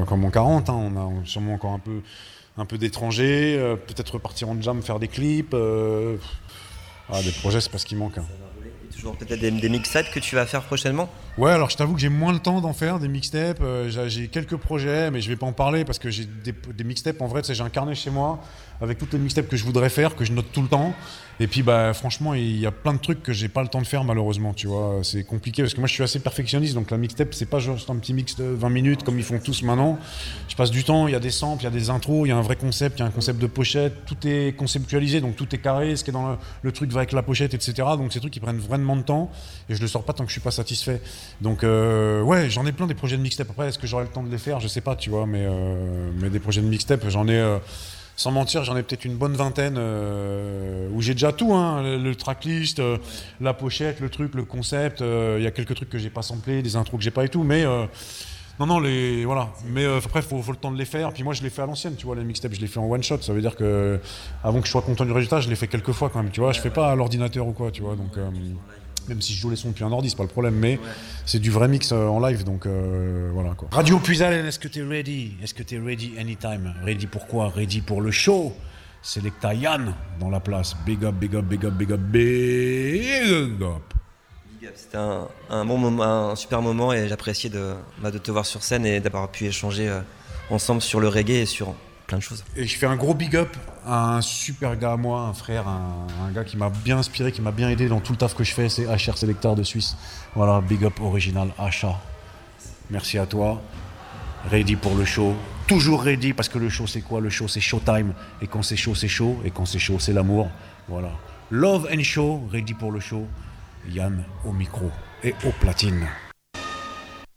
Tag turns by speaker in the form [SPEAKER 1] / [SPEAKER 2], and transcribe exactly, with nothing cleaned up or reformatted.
[SPEAKER 1] comme en quarante, hein, on a sûrement encore un peu, un peu d'étrangers, euh, peut-être repartir en jam, faire des clips. Euh, ah, des projets, c'est pas ce qui manque. Hein.
[SPEAKER 2] Et toujours peut-être des, des mixtapes que tu vas faire prochainement ?
[SPEAKER 1] Ouais, alors je t'avoue que j'ai moins le temps d'en faire, des mixtapes. Euh, j'ai, j'ai quelques projets, mais je vais pas en parler parce que j'ai des, des mixtapes. En vrai, tu sais, j'ai un carnet chez moi avec toutes les mixtapes que je voudrais faire, que je note tout le temps. Et puis, bah, franchement, il y a plein de trucs que j'ai pas le temps de faire, malheureusement, tu vois. C'est compliqué parce que moi, je suis assez perfectionniste. Donc, la mixtape, c'est pas juste un petit mix de vingt minutes comme ils font tous maintenant. Je passe du temps, il y a des samples, il y a des intros, il y a un vrai concept, il y a un concept de pochette. Tout est conceptualisé, donc tout est carré. Ce qui est dans le, le truc va avec la pochette, et cetera. Donc, ces trucs, ils prennent vraiment de temps. Et je le sors pas tant que je suis pas satisfait. Donc, euh, ouais, j'en ai plein des projets de mixtape. Après, est-ce que j'aurai le temps de les faire ? Je sais pas, tu vois. Mais, euh, mais des projets de mixtape, j'en ai. Euh, Sans mentir, j'en ai peut-être une bonne vingtaine euh, où j'ai déjà tout, hein, le, le tracklist, euh, la pochette, le truc, le concept. Il euh, y a quelques trucs que j'ai pas samplés, des intros que j'ai pas et tout, mais euh, non, non, les voilà. Mais euh, après, faut, faut le temps de les faire. Puis moi, je les fais à l'ancienne, tu vois, les mixtapes, je les fais en one shot. Ça veut dire que avant que je sois content du résultat, je les fais quelques fois quand même, tu vois. Je fais pas à l'ordinateur ou quoi, tu vois. Donc euh, même si je joue les sons depuis un ordi, c'est pas le problème, mais ouais. C'est du vrai mix euh, en live, donc euh, voilà quoi. Radio Puisalène, est-ce que t'es ready ? Est-ce que t'es ready anytime ? Ready pour quoi ? Ready pour le show ? Selecta Yann dans la place. Big up, big up, big up, big up, big up.
[SPEAKER 2] C'était un, un bon moment, un super moment et j'appréciais de, bah, de te voir sur scène et d'avoir pu échanger euh, ensemble sur le reggae et sur plein de choses.
[SPEAKER 1] Et je fais un gros big up à un super gars à moi, un frère, un, un gars qui m'a bien inspiré, qui m'a bien aidé dans tout le taf que je fais, c'est H R Selector de Suisse. Voilà, big up original H A. Merci à toi. Ready pour le show. Toujours ready parce que le show c'est quoi ? Le show c'est showtime. Et quand c'est chaud c'est chaud. Et quand c'est chaud c'est l'amour. Voilà. Love and show, ready pour le show. Yann au micro et au platine.